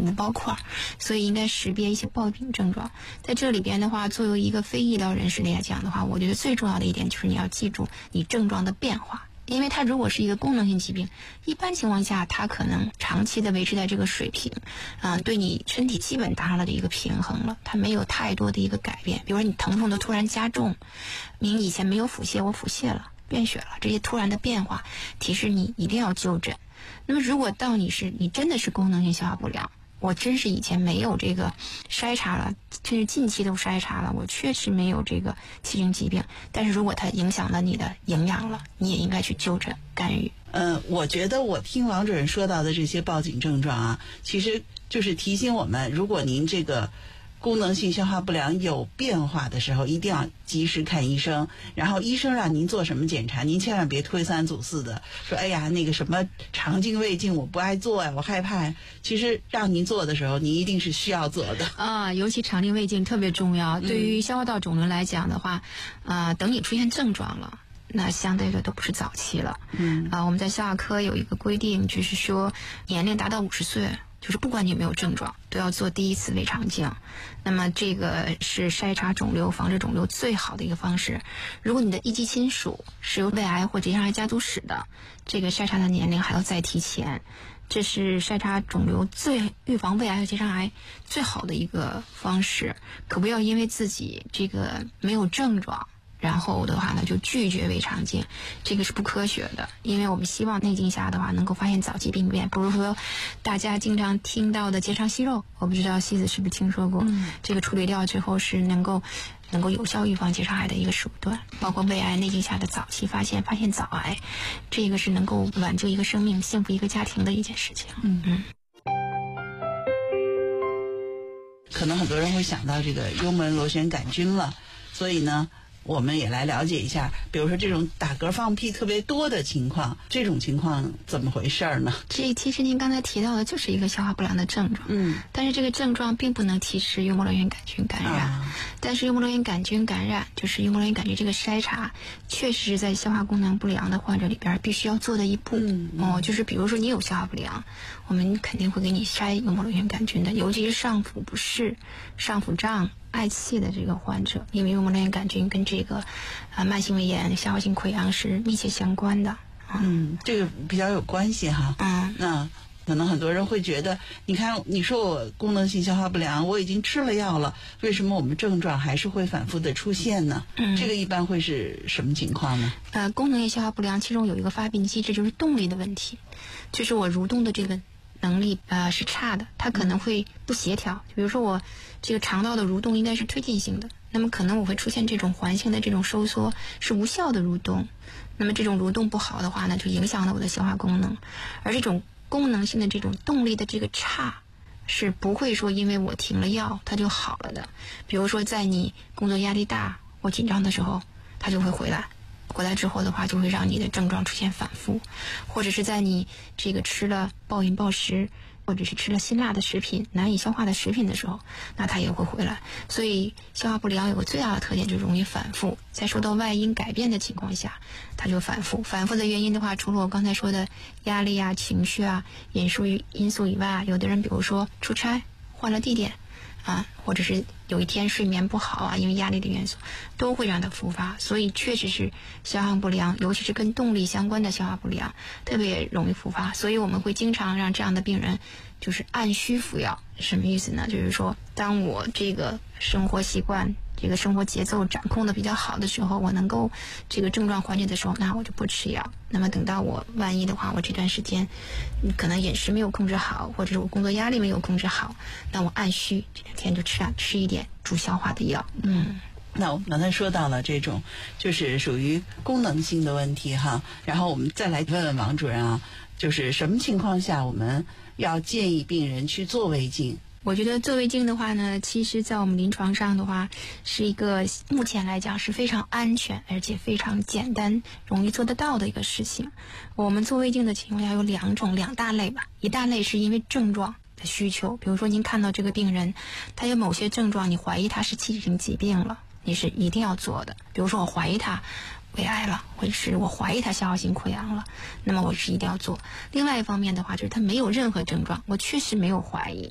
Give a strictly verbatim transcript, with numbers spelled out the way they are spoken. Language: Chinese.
不包块，所以应该识别一些报警症状。在这里边的话，作为一个非医疗人士来讲的话，我觉得最重要的一点就是你要记住你症状的变化。因为它如果是一个功能性疾病，一般情况下它可能长期的维持在这个水平，啊、呃，对你身体基本达到了一个平衡了，它没有太多的一个改变。比如说你疼痛的突然加重，你以前没有腹泻，我腹泻了，便血了，这些突然的变化提示你一定要就诊。那么如果到你是你真的是功能性消化不良，我真是以前没有这个筛查了，甚至近期都筛查了，我确实没有这个器质疾病，但是如果它影响了你的营养了，你也应该去就诊干预。 嗯，我觉得我听王主任说到的这些报警症状啊，其实就是提醒我们，如果您这个功能性消化不良有变化的时候，一定要及时看医生。然后医生让您做什么检查，您千万别推三阻四的说，哎呀，那个什么肠镜、胃镜我不爱做呀，我害怕。其实让您做的时候，您一定是需要做的啊。尤其肠镜、胃镜特别重要。对于消化道肿瘤来讲的话，啊、呃，等你出现症状了，那相对的都不是早期了。嗯啊，我们在消化科有一个规定，就是说年龄达到五十岁。就是不管你有没有症状，都要做第一次胃肠镜。那么这个是筛查肿瘤、防治肿瘤最好的一个方式。如果你的一级亲属是有胃癌或结肠癌家族史的，这个筛查的年龄还要再提前。这是筛查肿瘤最预防胃癌和结肠癌最好的一个方式。可不要因为自己这个没有症状，然后的话呢，就拒绝胃肠镜，这个是不科学的。因为我们希望内镜下的话能够发现早期病变，比如说大家经常听到的结肠息肉，我不知道西子是不是听说过、嗯、这个处理掉之后是能够能够有效预防结肠癌的一个手段。包括胃癌内镜下的早期发现，发现早癌，这个是能够挽救一个生命、幸福一个家庭的一件事情。嗯嗯。 可能很多人会想到这个幽门螺旋杆菌了，所以呢我们也来了解一下，比如说这种打嗝放屁特别多的情况，这种情况怎么回事呢？ 这其实您刚才提到的就是一个消化不良的症状，嗯，但是这个症状并不能提示幽门螺旋杆菌感染、啊、但是幽门螺旋杆菌感染就是幽门螺旋杆菌这个筛查确实是在消化功能不良的患者里边必须要做的一步、嗯嗯、哦，就是比如说你有消化不良，我们肯定会给你筛幽门螺旋杆菌的，尤其是上腹不适、上腹胀、嗳气的这个患者，因为幽门螺旋杆菌跟这个啊慢性胃炎、消化性溃疡是密切相关的。 嗯，这个比较有关系哈。嗯，那可能很多人会觉得，你看，你说我功能性消化不良，我已经吃了药了，为什么我们症状还是会反复的出现呢？嗯，这个一般会是什么情况呢？ 呃，功能性消化不良其中有一个发病机制，就是动力的问题，就是我蠕动的这个能力呃是差的，它可能会不协调。比如说我这个肠道的蠕动应该是推进性的，那么可能我会出现这种环性的这种收缩，是无效的蠕动。那么这种蠕动不好的话呢，就影响了我的消化功能。而这种功能性的这种动力的这个差，是不会说因为我停了药它就好了的。比如说在你工作压力大或紧张的时候，它就会回来。回来之后的话，就会让你的症状出现反复，或者是在你这个吃了暴饮暴食，或者是吃了辛辣的食品、难以消化的食品的时候，那它也会回来。所以消化不良有个最大的特点，就容易反复，在受到外因改变的情况下，它就反复。反复的原因的话，除了我刚才说的压力啊、情绪啊、饮食因素以外，有的人比如说出差换了地点啊，或者是有一天睡眠不好啊，因为压力的元素都会让它复发。所以确实是消化不良，尤其是跟动力相关的消化不良特别容易复发。所以我们会经常让这样的病人就是按需服药。什么意思呢？就是说当我这个生活习惯、这个生活节奏掌控的比较好的时候，我能够这个症状缓解的时候，那我就不吃药。那么等到我万一的话，我这段时间可能饮食没有控制好，或者是我工作压力没有控制好，那我按需这两天就吃啊吃一点助消化的药。嗯， 那我们刚才说到了这种就是属于功能性的问题哈，然后我们再来问问王主任啊，就是什么情况下我们要建议病人去做胃镜？ 我觉得做胃镜的话呢，其实在我们临床上的话，是一个目前来讲是非常安全而且非常简单容易做得到的一个事情。我们做胃镜的情况下有两种两大类吧，一大类是因为症状的需求，比如说您看到这个病人他有某些症状，你怀疑他是器质性疾病了，你是一定要做的。比如说我怀疑他胃癌了，或者是我怀疑他消化性溃疡了，那么我是一定要做。另外一方面的话，就是他没有任何症状，我确实没有怀疑，